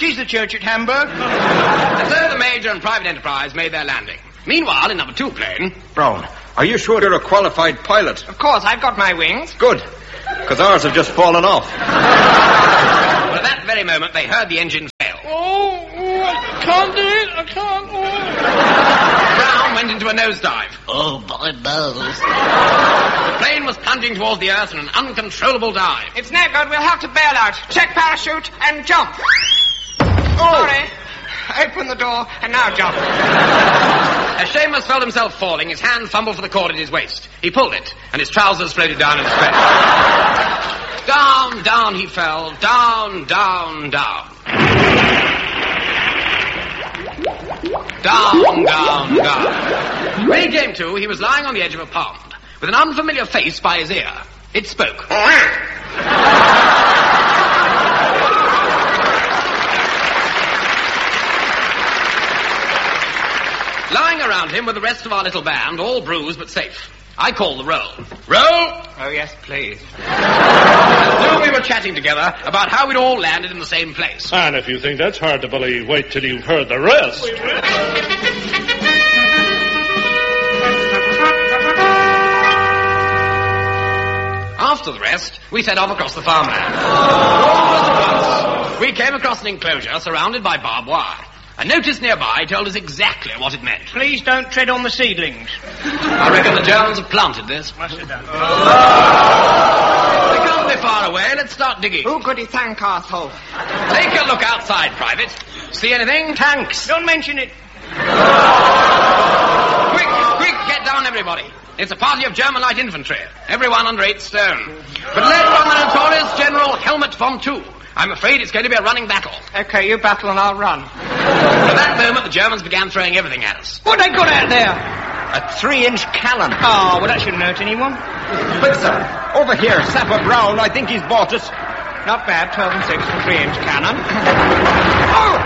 is the church at Hamburg. And so the Major and Private Enterprise made their landing. Meanwhile, in number 2 plane... Brown, are you sure you're a qualified pilot? Of course, I've got my wings. Good, because ours have just fallen off. Well, at that very moment, they heard the engine fail. I can't do it. I can't. Brown went into a nosedive. Oh, my nose. The plane was plunging towards the earth in an uncontrollable dive. It's no good. We'll have to bail out. Check parachute and jump. Sorry. Open the door and now jump. As Seamus felt himself falling, his hand fumbled for the cord at his waist. He pulled it, and his trousers floated down in space. Down, down he fell. Down, down, down. Down, down, down. When he came to, he was lying on the edge of a pond, with an unfamiliar face by his ear. It spoke. Lying around him were the rest of our little band, all bruised but safe. I called the roll. Roll! Oh, yes, please. So we were chatting together about how we'd all landed in the same place. And if you think that's hard to believe, wait till you've heard the rest. After the rest, we set off across the farmland. We came across an enclosure surrounded by barbed wire. A notice nearby told us exactly what it meant. Please don't tread on the seedlings. I reckon the Germans have planted this. Must have done. We can't be far away. Let's start digging. Who could he thank, arsehole? Take a look outside, Private. See anything? Tanks. Don't mention it. Quick, quick, get down, everybody. It's a party of German light infantry. Everyone under 8 stone. But led by the notorious General Helmut von Thun. I'm afraid it's going to be a running battle. Okay, you battle and I'll run. At that moment, the Germans began throwing everything at us. What they got out there? A 3-inch cannon. Oh, well, that shouldn't hurt anyone. But, sir, over here, Sapper Brown, I think he's bought us. Not bad, 12 and 6 for 3-inch cannon. Oh!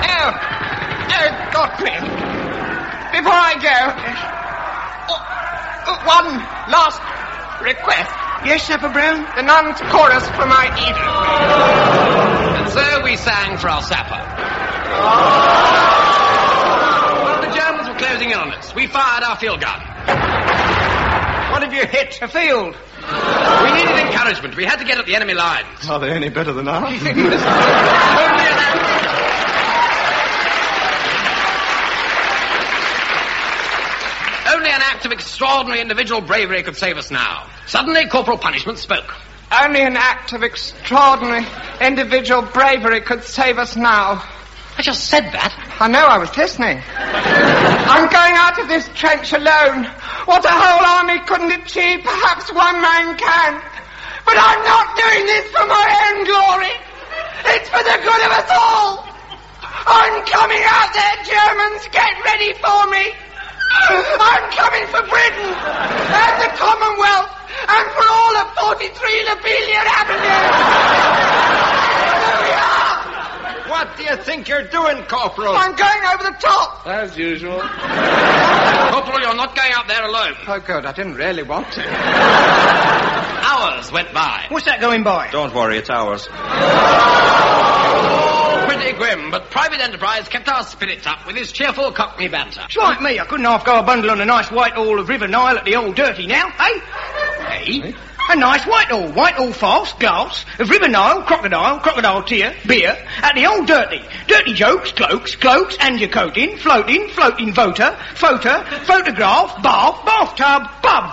Got me. Before I go, one last request. Yes, Sapper Brown? The nun's chorus for my evening. And so we sang for our sapper. Well, the Germans were closing in on us. We fired our field gun. What have you hit? A field. We needed encouragement. We had to get at the enemy lines. Are they any better than ours? Only an act of extraordinary individual bravery could save us now. Suddenly, Corporal Punishment spoke. Only an act of extraordinary individual bravery could save us now. I just said that. I know, I was listening. I'm going out of this trench alone. What a whole army couldn't achieve, perhaps one man can. But I'm not doing this for my own glory. It's for the good of us all. I'm coming out there, Germans. Get ready for me. I'm coming for Britain and the Commonwealth and for all of 43 Lobelia Avenue. Here we are. What do you think you're doing, Corporal? I'm going over the top. As usual. Corporal, you're not going out there alone. Oh, good. I didn't really want to. Hours went by. What's that going by? Don't worry, it's ours. Pretty grim, but Private Enterprise kept our spirits up with his cheerful Cockney banter. It's like me. I couldn't half go a bundle on a nice Whitehall of River Nile at the Old Dirty now, eh? Hey? A nice Whitehall farce, glass, of River Nile, crocodile tear, beer, at the Old Dirty. Dirty jokes, cloaks, and your coating, floating, voter, photograph, bath, bathtub, pub.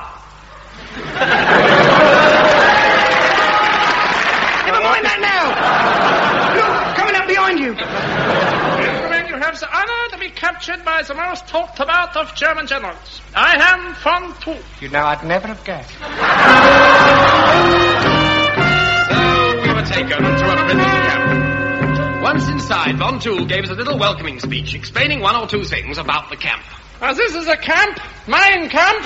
Never mind that now. Look, coming up behind you. Gentlemen, you have the honor to be captured by the most talked about of German generals. I am von Thun. You know, I'd never have guessed. So we were taken to a prison camp. Once inside, Von Thun gave us a little welcoming speech explaining one or two things about the camp. This is a camp, mein Camp.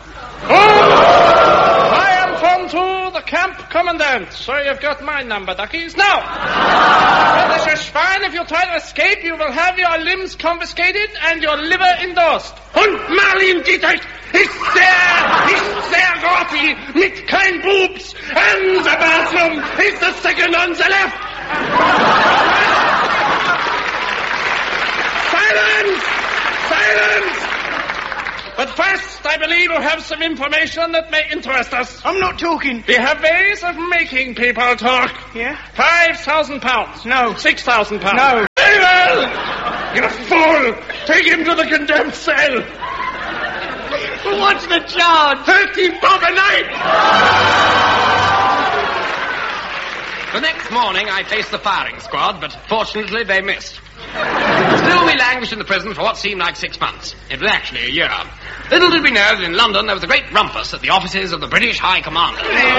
I am von Thun, the camp commandant. So you've got my number, duckies. Now, British Schwein, if you try to escape, you will have your limbs confiscated and your liver endorsed. Und Marlin Dietrich ist sehr grotty, mit kein boobs, and the bathroom is the second on the left. first, I believe you have some information that may interest us. I'm not talking. We have ways of making people talk. Yeah? £5,000. No. £6,000. No. Very well. You fool. Take him to the condemned cell. What's the charge? 30 bob a night. The next morning, I faced the firing squad, but fortunately they missed. Still, we languished in the prison for what seemed like 6 months. It was actually a year. Little did we know that in London there was a great rumpus at the offices of the British High Commander.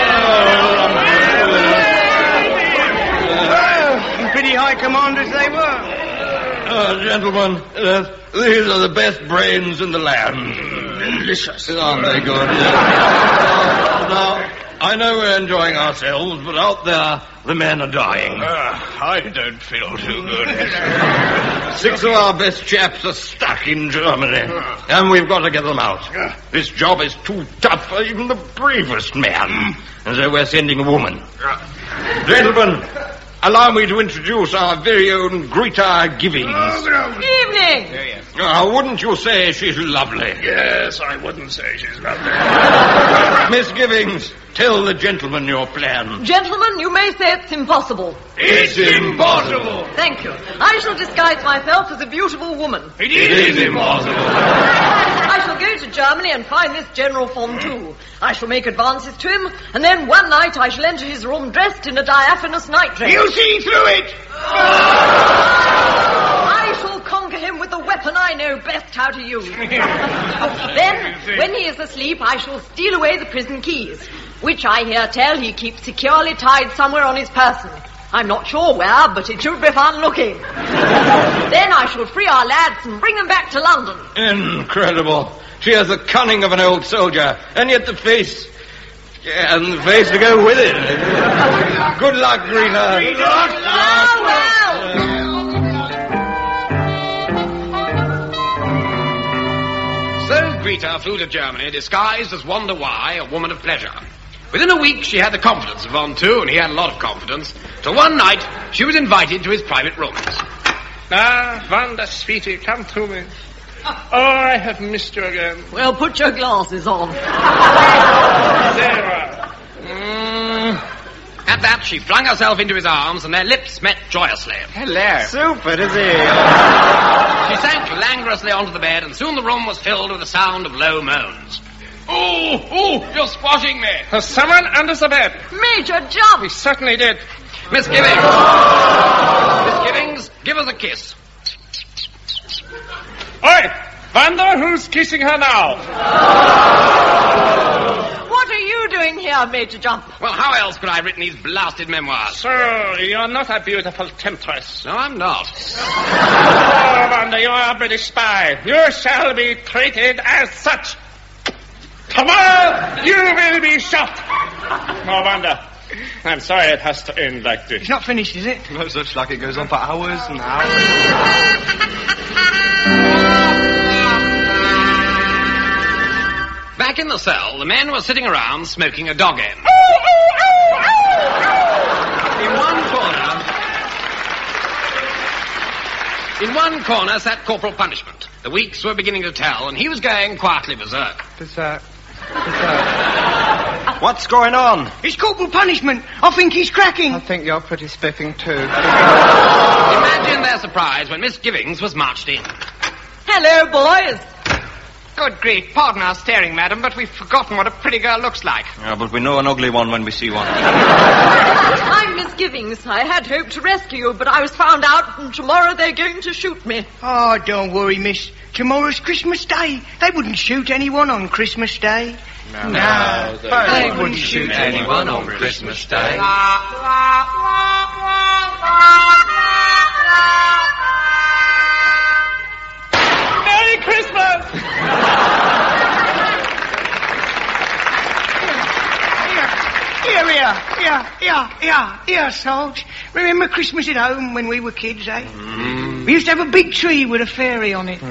Pretty high commanders they were. Gentlemen, these are the best brains in the land. Delicious. Aren't they good? Now, I know we're enjoying ourselves, but out there, the men are dying. I don't feel too good. 6 of our best chaps are stuck in Germany, and we've got to get them out. This job is too tough for even the bravest man, and so we're sending a woman. Gentlemen, allow me to introduce our very own Greta Givings. Evening. Wouldn't you say she's lovely? Yes, I wouldn't say she's lovely. Miss Givings, tell the gentleman your plan. Gentlemen, you may say it's impossible. It's impossible. Thank you. I shall disguise myself as a beautiful woman. It is impossible. I shall go to Germany and find this General Fontou. I shall make advances to him, and then one night I shall enter his room dressed in a diaphanous nightdress. He'll see through it. I shall conquer him with the weapon I know best how to use. Then, when he is asleep, I shall steal away the prison keys, which I hear tell he keeps securely tied somewhere on his person. I'm not sure where, but it should be fun looking. Then I shall free our lads and bring them back to London. Incredible. She has the cunning of an old soldier, and yet the face... Yeah, and the face to go with it. Good luck, Greta. Oh, well. So Greta flew to Germany, disguised as Wanda Y, a woman of pleasure. Within a week, she had the confidence of Fontou, and he had a lot of confidence, till one night she was invited to his private rooms. Wanda, sweetie, come to me. Oh, I have missed you again. Well, put your glasses on. There you are. At that, she flung herself into his arms, and their lips met joyously. Hello. Super, is he? She sank languorously onto the bed, and soon the room was filled with the sound of low moans. Oh, you're squashing me. There's someone under the bed. Major, jump. He certainly did. Miss Givings. Miss Givings, give us a kiss. Oi, Wanda, who's kissing her now? What are you doing here, Major Jump? Well, how else could I have written these blasted memoirs? Sir, you're not a beautiful temptress. No, I'm not. Oh, Wanda, you are a British spy. You shall be treated as such. Tomorrow, you will be shot. Oh, Wanda, I'm sorry it has to end like this. It's not finished, is it? No such luck. It goes on for hours and hours. Back in the cell, the men were sitting around smoking a dog end. In one corner sat Corporal Punishment. The weeks were beginning to tell, and he was going quietly berserk. What's going on? It's Corporal Punishment. I think he's cracking. I think you're pretty spiffing too. Imagine their surprise when Miss Givings was marched in. Hello, boys. Good grief. Pardon our staring, madam, but we've forgotten what a pretty girl looks like. Yeah, but we know an ugly one when we see one. I'm Miss Givings. I had hoped to rescue you, but I was found out, and tomorrow they're going to shoot me. Oh, don't worry, miss. Tomorrow's Christmas Day. They wouldn't shoot anyone on Christmas Day. No, they wouldn't shoot anyone on Christmas Day. Merry Christmas! Here, Sarge. Remember Christmas at home when we were kids, eh? We used to have a big tree with a fairy on it.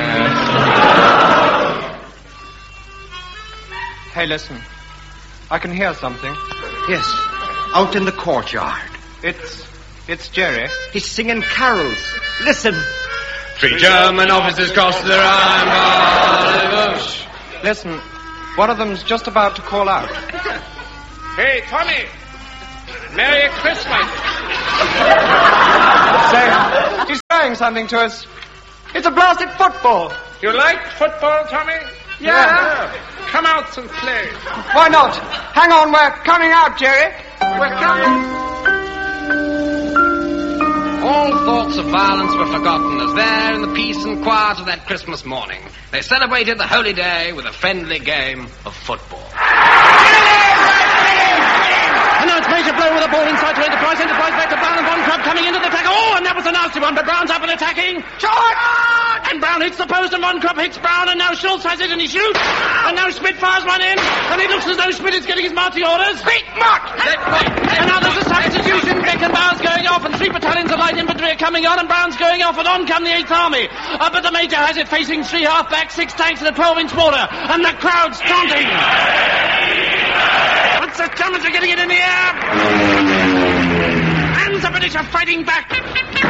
Hey, listen. I can hear something. Yes, out in the courtyard. It's Jerry. He's singing carols. Listen. 3 German officers crossed the Rhine. Listen, one of them's just about to call out. Hey, Tommy. Merry Christmas. Say, he's saying something to us. It's a blasted football. You like football, Tommy? Yeah. Come out and play. Why not? Hang on, we're coming out, Jerry. We're coming. All thoughts of violence were forgotten as there in the peace and quiet of that Christmas morning, they celebrated the holy day with a friendly game of football. And now it's Major Blow with a ball inside to Enterprise. Enterprise back to Brown and Von Crump coming into the tackle. Oh, and that was a nasty one, but Brown's up and attacking. Shot! And Brown hits the post and Von Crump hits Brown, and now Schultz has it and he shoots. And now Schmidt fires one in, and it looks as though Schmidt is getting his marching orders. Big Mutt! And now there's a substitution. Beckenbauer's going off, and 3 battalions of light infantry are coming on, and Brown's going off, and on come the 8th Army. But the Major has it facing 3 half-backs, 6 tanks, and a 12-inch mortar, and the crowd's taunting. Once the Germans are getting it in the air, and the British are fighting back.